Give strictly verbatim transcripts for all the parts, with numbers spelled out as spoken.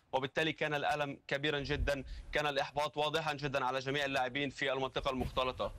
وبالتالي كان الألم كبيرا جدا، كان الإحباط واضحا جدا على جميع اللاعبين في المنطقة المختلطة.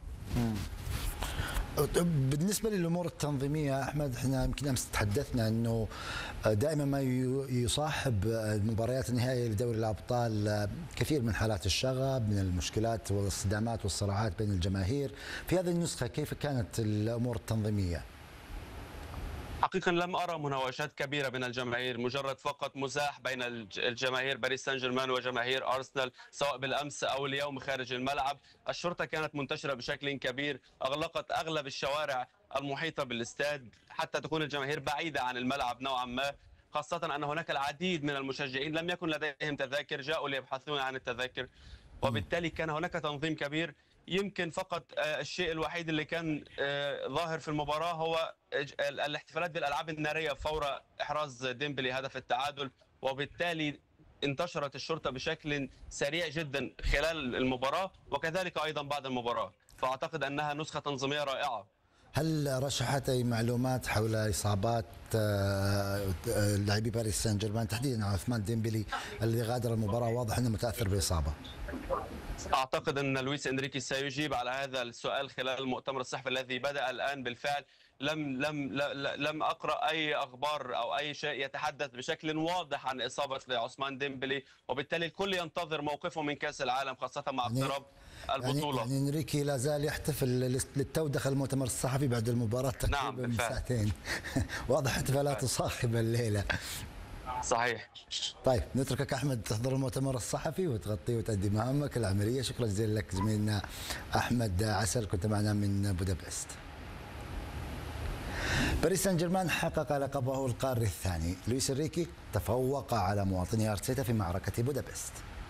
بالنسبة للأمور التنظيمية أحمد، احنا يمكن أمس تحدثنا أنه دائما ما يصاحب المباريات النهائية لدوري الأبطال كثير من حالات الشغب، من المشكلات والصدامات والصراعات بين الجماهير. في هذه النسخة كيف كانت الأمور التنظيمية؟ حقيقة لم أرى مناوشات كبيرة بين الجماهير، مجرد فقط مزاح بين الجماهير باريس سان جيرمان وجماهير أرسنال سواء بالأمس أو اليوم خارج الملعب. الشرطة كانت منتشرة بشكل كبير، أغلقت أغلب الشوارع المحيطة بالاستاد حتى تكون الجماهير بعيدة عن الملعب نوعا ما، خاصة أن هناك العديد من المشجعين لم يكن لديهم تذاكر، جاءوا ليبحثون عن التذاكر، وبالتالي كان هناك تنظيم كبير. يمكن فقط الشيء الوحيد اللي كان ظاهر في المباراة هو الاحتفالات بالألعاب النارية فور إحراز ديمبلي هدف التعادل، وبالتالي انتشرت الشرطة بشكل سريع جدا خلال المباراة وكذلك أيضا بعد المباراة. فأعتقد أنها نسخة تنظيمية رائعة. هل رشحت أي معلومات حول إصابات لاعبي باريس سان جيرمان تحديدا عثمان ديمبلي الذي غادر المباراة؟ واضح أنه متأثر بإصابة. أعتقد أن لويس إنريكي سيجيب على هذا السؤال خلال المؤتمر الصحفي الذي بدأ الآن بالفعل. لم لم لم أقرأ أي أخبار أو أي شيء يتحدث بشكل واضح عن إصابة عثمان ديمبلي، وبالتالي الكل ينتظر موقفه من كأس العالم خاصة مع اقتراب يعني البطولة. يعني إنريكي لا زال يحتفل للتو، دخل المؤتمر الصحفي بعد المباراة تقريبا نعم من ساعتين. واضح احتفالاته صاخبة الليلة. صحيح. طيب نتركك أحمد تحضر المؤتمر الصحفي وتغطيه وتأدي مهامك العملية. شكرا جزيلا لك زميلنا أحمد عسل، كنت معنا من بودابست. باريس سان جيرمان حقق لقبه القاري الثاني. لويس إنريكي تفوق على مواطني أرتيتا في معركة بودابست.